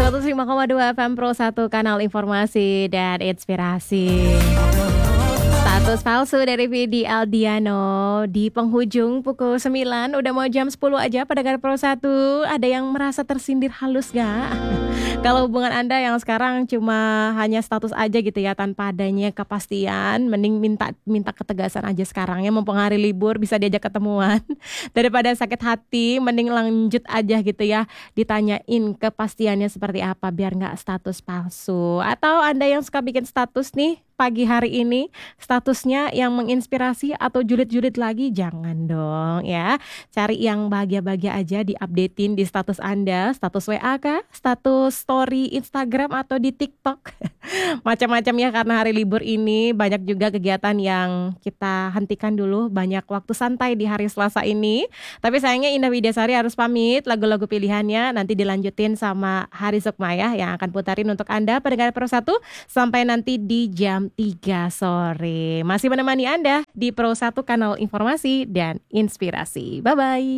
105,2 FM Pro 1 kanal informasi dan inspirasi. Status palsu dari Vidi Aldiano di penghujung pukul 9, udah mau jam 10 aja pendengar Pro 1. Ada yang merasa tersindir halus gak? Kalau hubungan Anda yang sekarang cuma hanya status aja gitu ya, tanpa adanya kepastian, mending minta ketegasan aja sekarang ya, mumpung hari libur bisa diajak ketemuan. Daripada sakit hati, mending lanjut aja gitu ya, ditanyain kepastiannya seperti apa biar gak status palsu. Atau Anda yang suka bikin status nih pagi hari ini, statusnya yang menginspirasi atau julid-julid lagi, jangan dong ya. Cari yang bahagia-bahagia aja, diupdatein di status Anda, status WA kah, status story Instagram atau di TikTok. Macam-macam ya, karena hari libur ini banyak juga kegiatan yang kita hentikan dulu, banyak waktu santai di hari Selasa ini. Tapi sayangnya Indah Widasari harus pamit, lagu-lagu pilihannya nanti dilanjutin sama Hari Sukmaya yang akan putarin untuk Anda pendengar Pro 1 sampai nanti di jam 3 sore. Masih menemani Anda di Pro 1 kanal informasi dan inspirasi. Bye-bye.